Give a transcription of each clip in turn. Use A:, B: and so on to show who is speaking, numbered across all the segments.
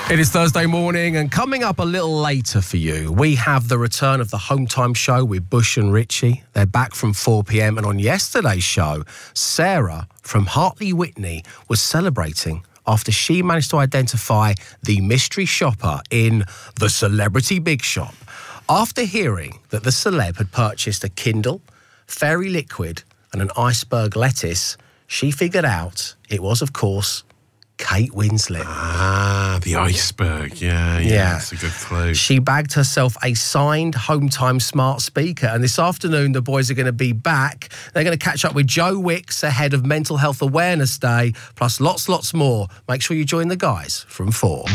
A: It is Thursday morning, and coming up a little later for you, we have the return of the Home Time Show with Bush and Richie. They're back from 4 p.m, and on yesterday's show, Sarah from Hartley Whitney was celebrating after she managed to identify the mystery shopper in the Celebrity Big Shop. After hearing that the celeb had purchased a Kindle, Fairy Liquid and an iceberg lettuce, she figured out it was, of course, Kate Winslet.
B: Ah, the iceberg. Yeah, that's a good clue.
A: She bagged herself a signed Home Time smart speaker, and this afternoon the boys are going to be back. They're going to catch up with Joe Wicks ahead of Mental Health Awareness Day, plus lots more. Make sure you join the guys from 4.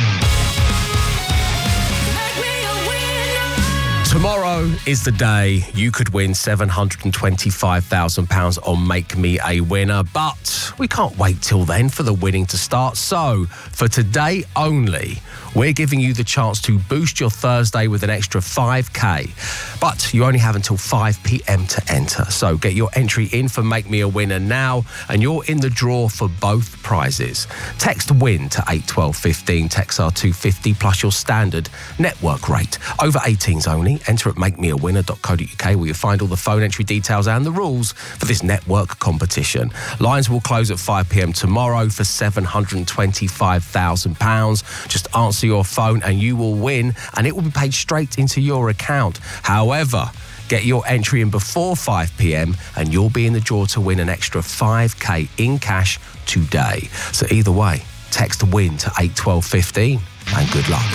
A: Tomorrow is the day you could win £725,000 on Make Me a Winner, but we can't wait till then for the winning to start. So, for today only, we're giving you the chance to boost your Thursday with an extra 5k. But you only have until 5 p.m. to enter. So get your entry in for Make Me a Winner now, and you're in the draw for both prizes. Text WIN to 81215, text R250 plus your standard network rate. Over 18s only. Enter at makemeawinner.co.uk, where you'll find all the phone entry details and the rules for this network competition. Lines will close at 5 p.m. tomorrow for £725,000. Just answer your phone and you will win, and it will be paid straight into your account. However, get your entry in before 5 p.m. and you'll be in the draw to win an extra 5k in cash today. So either way, text WIN to 81215 and good luck.